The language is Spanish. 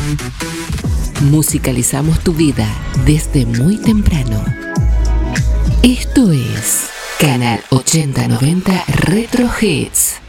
Musicalizamos tu vida desde muy temprano. Esto es Canal 8090 Retro Hits.